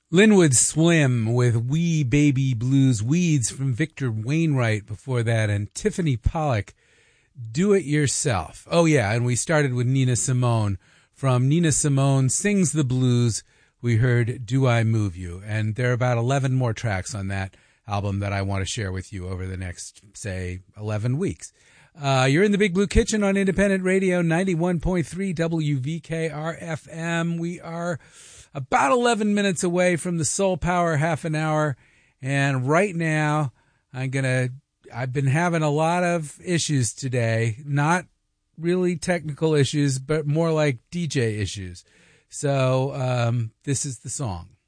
Linwood Swim with Wee Baby Blues, Weeds from Victor Wainwright before that, and Tiffany Pollack, Do It Yourself. Oh yeah, and we started with Nina Simone. From Nina Simone Sings the Blues, we heard Do I Move You? And there are about 11 more tracks on that album that I want to share with you over the next, say, 11 weeks. You're in the Big Blue Kitchen on Independent Radio, 91.3 WVKR-FM. We are about 11 minutes away from the Soul Power half an hour. And right now, I've been having a lot of issues today. Not really technical issues, but more like DJ issues. So, this is the song.